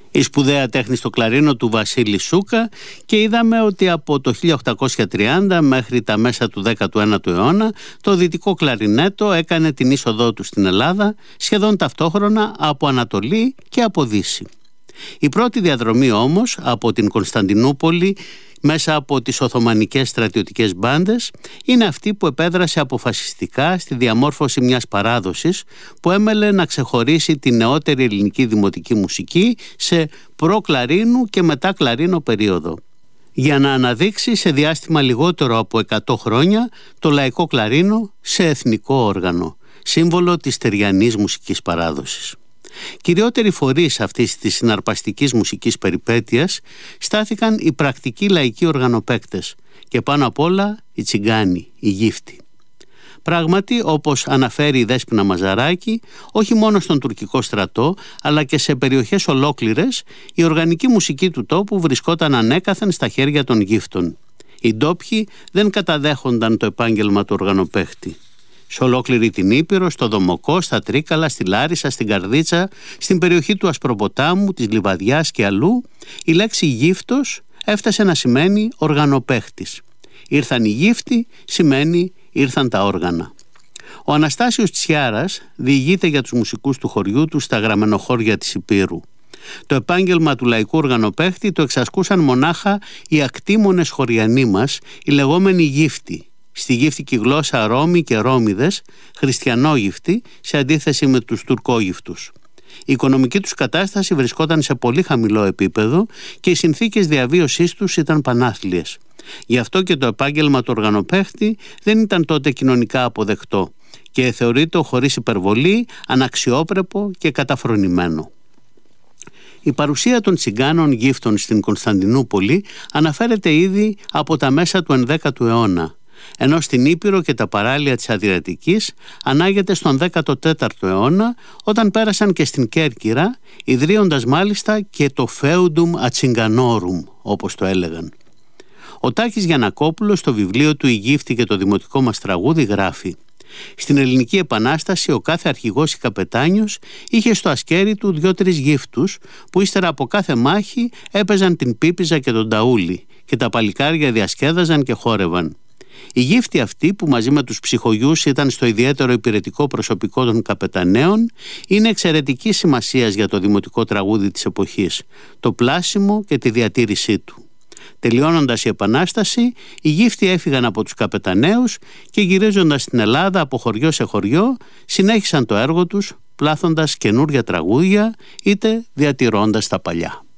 η σπουδαία τέχνη στο κλαρίνο του Βασίλη Σούκα, και είδαμε ότι από το 1830 μέχρι τα μέσα του 19ου αιώνα το δυτικό κλαρινέτο έκανε την είσοδό του στην Ελλάδα σχεδόν ταυτόχρονα από Ανατολή και από Δύση. Η πρώτη διαδρομή όμως από την Κωνσταντινούπολη μέσα από τις Οθωμανικές στρατιωτικές μπάντες είναι αυτή που επέδρασε αποφασιστικά στη διαμόρφωση μιας παράδοσης που έμελε να ξεχωρίσει τη νεότερη ελληνική δημοτική μουσική σε προ-κλαρίνου και μετά κλαρίνο περίοδο, για να αναδείξει σε διάστημα λιγότερο από 100 χρόνια το λαϊκό κλαρίνο σε εθνικό όργανο, σύμβολο της τεριανής μουσικής παράδοσης. Κυριότεροι φορείς αυτής της συναρπαστικής μουσικής περιπέτειας στάθηκαν οι πρακτικοί λαϊκοί οργανοπαίκτες και πάνω απ' όλα οι τσιγκάνοι, οι γύφτοι. Πράγματι, όπως αναφέρει η Δέσποινα Μαζαράκη, όχι μόνο στον τουρκικό στρατό αλλά και σε περιοχές ολόκληρες η οργανική μουσική του τόπου βρισκόταν ανέκαθεν στα χέρια των γύφτων. Οι ντόπιοι δεν καταδέχονταν το επάγγελμα του οργανοπαίχτη. Σε ολόκληρη την Ήπειρο, στο Δομοκό, στα Τρίκαλα, στη Λάρισα, στην Καρδίτσα, στην περιοχή του Ασπροποτάμου, της Λιβαδιάς και αλλού, η λέξη γύφτος έφτασε να σημαίνει οργανοπαίχτης. Ήρθαν οι γύφτοι, σημαίνει ήρθαν τα όργανα. Ο Αναστάσιος Τσιάρας διηγείται για τους μουσικούς του χωριού του στα γραμμενοχώρια της Υπήρου. Το επάγγελμα του λαϊκού οργανοπαίχτη το εξασκούσαν μονάχα οι ακτήμονες χωριανοί μας, οι λεγόμενοι γύφτοι. Στη γύφτικη γλώσσα Ρώμοι και Ρώμιδες, χριστιανόγυφτοι, σε αντίθεση με τους τουρκόγυφτους. Η οικονομική τους κατάσταση βρισκόταν σε πολύ χαμηλό επίπεδο και οι συνθήκες διαβίωσής τους ήταν πανάθλιες. Γι' αυτό και το επάγγελμα του οργανοπαίχτη δεν ήταν τότε κοινωνικά αποδεκτό και θεωρείται χωρίς υπερβολή αναξιόπρεπο και καταφρονημένο. Η παρουσία των τσιγκάνων γύφτων στην Κωνσταντινούπολη αναφέρεται ήδη από τα μέσα του 11ου αιώνα, ενώ στην Ήπειρο και τα παράλια της Αδριατικής ανάγεται στον 14ο αιώνα, όταν πέρασαν και στην Κέρκυρα, ιδρύοντας μάλιστα και το Feudum Atsinganorum, όπως το έλεγαν. Ο Τάκης Γιαννακόπουλος στο βιβλίο του «Η Γύφτη και το δημοτικό μας τραγούδι» γράφει: «Στην Ελληνική Επανάσταση ο κάθε αρχηγός ή καπετάνιος είχε στο ασκέρι του 2-3 γύφτους που ύστερα από κάθε μάχη έπαιζαν την πίπιζα και τον ταούλι και τα παλικάρια διασκέδαζαν και χόρευαν. Οι γύφτοι αυτοί, που μαζί με τους ψυχογιούς ήταν στο ιδιαίτερο υπηρετικό προσωπικό των καπεταναίων, είναι εξαιρετικής σημασίας για το δημοτικό τραγούδι της εποχής, το πλάσιμο και τη διατήρησή του. Τελειώνοντας η Επανάσταση, οι γύφτοι έφυγαν από τους καπεταναίους και γυρίζοντας στην Ελλάδα από χωριό σε χωριό, συνέχισαν το έργο τους, πλάθοντας καινούρια τραγούδια είτε διατηρώντας τα παλιά».